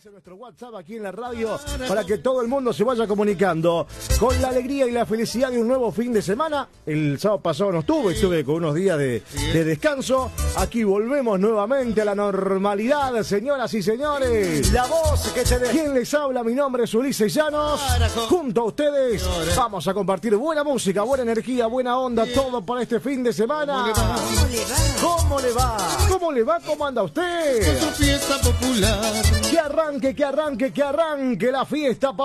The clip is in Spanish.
en nuestro WhatsApp aquí en la radio para que todo el mundo se vaya comunicando con la alegría y la felicidad de un nuevo fin de semana. El sábado pasado no estuve con unos días de descanso. Aquí volvemos nuevamente a la normalidad, señoras y señores. La voz que te ¿Quién les habla? Mi nombre es Ulises Llanos. Junto a ustedes vamos a compartir buena música, buena energía, buena onda, todo para este fin de semana. ¿Cómo le va? ¿Cómo le va? ¿Cómo anda usted? Con su fiesta popular. Que arranque la fiesta popular.